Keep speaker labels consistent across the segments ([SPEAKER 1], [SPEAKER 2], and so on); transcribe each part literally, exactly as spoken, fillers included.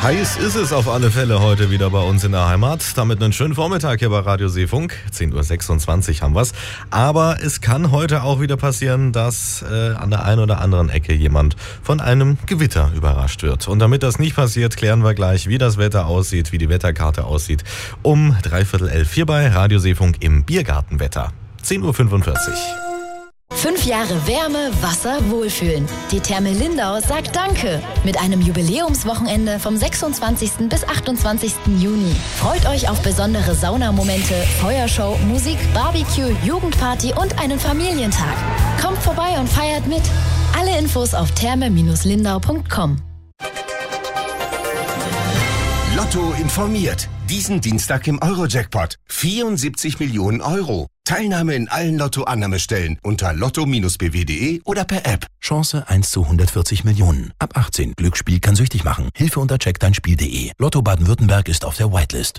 [SPEAKER 1] Heiß ist es auf alle Fälle heute wieder bei uns in der Heimat. Damit einen schönen Vormittag hier bei Radio Seefunk. zehn Uhr sechsundzwanzig haben wir's. Aber es kann heute auch wieder passieren, dass äh, an der einen oder anderen Ecke jemand von einem Gewitter überrascht wird. Und damit das nicht passiert, klären wir gleich, wie das Wetter aussieht, wie die Wetterkarte aussieht. Um dreiviertel elf hier bei Radio Seefunk im Biergartenwetter. zehn Uhr fünfundvierzig.
[SPEAKER 2] Fünf Jahre Wärme, Wasser, Wohlfühlen. Die Therme Lindau sagt Danke. Mit einem Jubiläumswochenende vom sechsundzwanzigsten bis achtundzwanzigsten Juni. Freut euch auf besondere Saunamomente, Feuershow, Musik, Barbecue, Jugendparty und einen Familientag. Kommt vorbei und feiert mit. Alle Infos auf therme Bindestrich lindau Punkt com.
[SPEAKER 3] Lotto informiert. Diesen Dienstag im Euro-Jackpot. vierundsiebzig Millionen Euro. Teilnahme in allen Lotto-Annahmestellen unter lotto Bindestrich b w punkt de oder per App.
[SPEAKER 4] Chance eins zu hundertvierzig Millionen. Ab achtzehn. Glücksspiel kann süchtig machen. Hilfe unter check dein spiel punkt de. Lotto Baden-Württemberg ist auf der Whitelist.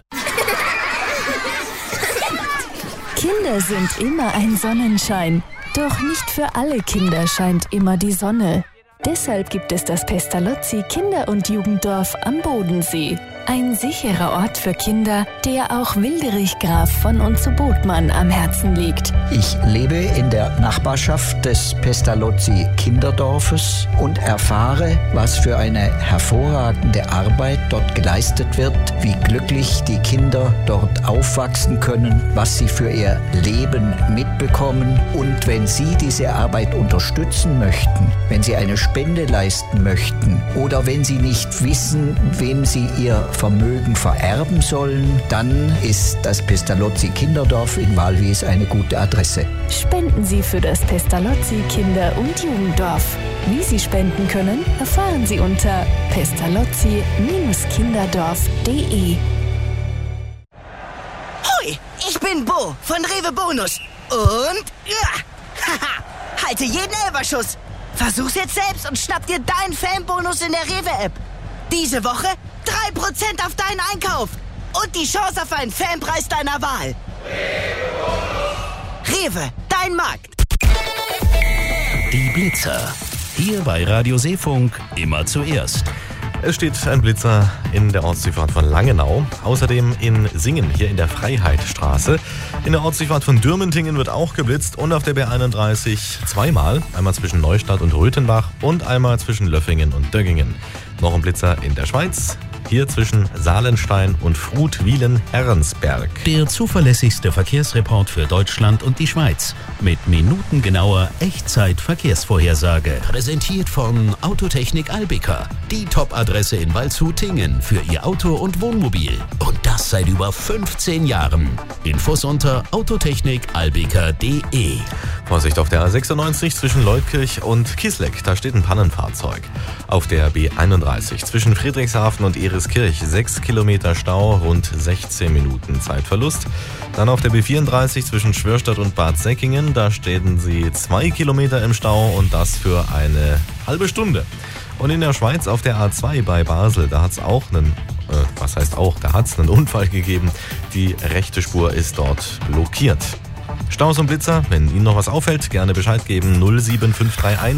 [SPEAKER 5] Kinder sind immer ein Sonnenschein. Doch nicht für alle Kinder scheint immer die Sonne. Deshalb gibt es das Pestalozzi Kinder- und Jugenddorf am Bodensee. Ein sicherer Ort für Kinder, der auch Wilderich Graf von und zu Botmann am Herzen liegt.
[SPEAKER 6] Ich lebe in der Nachbarschaft des Pestalozzi Kinderdorfes und erfahre, was für eine hervorragende Arbeit dort geleistet wird, wie glücklich die Kinder dort aufwachsen können, was sie für ihr Leben mitbekommen. Und wenn Sie diese Arbeit unterstützen möchten, wenn Sie eine Spende leisten möchten oder wenn Sie nicht wissen, wem Sie ihr Vermögen vererben sollen, dann ist das Pestalozzi Kinderdorf in Walwies eine gute Adresse.
[SPEAKER 5] Spenden Sie für das Pestalozzi Kinder- und Jugenddorf. Wie Sie spenden können, erfahren Sie unter pestalozzi Bindestrich kinderdorf Punkt de.
[SPEAKER 7] Hoi, ich bin Bo von Rewe Bonus. Und ja, haha, halte jeden Elberschuss. Versuch's jetzt selbst und schnapp dir deinen Fanbonus in der Rewe-App. Diese Woche drei Prozent auf deinen Einkauf und die Chance auf einen Fanpreis deiner Wahl. Rewe, dein Markt.
[SPEAKER 4] Die Blitzer. Hier bei Radio Seefunk immer zuerst.
[SPEAKER 1] Es steht ein Blitzer in der Ortsdurchfahrt von Langenau, außerdem in Singen, hier in der Freiheitstraße. In der Ortsdurchfahrt von Dürmentingen wird auch geblitzt und auf der B einunddreißig zweimal, einmal zwischen Neustadt und Röthenbach und einmal zwischen Löffingen und Döggingen. Noch ein Blitzer in der Schweiz, hier zwischen Salenstein und Frutwilen-Herrensberg.
[SPEAKER 4] Der zuverlässigste Verkehrsreport für Deutschland und die Schweiz. Mit minutengenauer Echtzeit-Verkehrsvorhersage. Präsentiert von Autotechnik Albica. Die Top-Adresse in Waldshut-Tingen für Ihr Auto und Wohnmobil. Und das seit über fünfzehn Jahren. Infos unter autotechnik albica punkt de.
[SPEAKER 1] Vorsicht auf der A sechsundneunzig zwischen Leutkirch und Kisleck, da steht ein Pannenfahrzeug. Auf der B einunddreißig zwischen Friedrichshafen und Eriskirch sechs Kilometer Stau, rund sechzehn Minuten Zeitverlust. Dann auf der B vierunddreißig zwischen Schwörstadt und Bad Säckingen, da stehen Sie zwei Kilometer im Stau und das für eine halbe Stunde. Und in der Schweiz auf der A zwei bei Basel, da hat es auch einen, äh, was heißt auch, da hat es einen Unfall gegeben. Die rechte Spur ist dort blockiert. Staus und Blitzer, wenn Ihnen noch was auffällt, gerne Bescheid geben. null sieben fünf drei eins